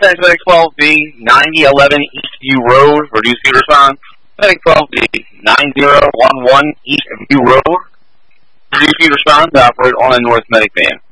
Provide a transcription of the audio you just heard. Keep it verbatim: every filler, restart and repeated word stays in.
Medic twelve B, ninety eleven Eastview Road, reduce your response. Medic twelve B, nine zero one one Eastview Road, reduce your response, operate on a North Medic van.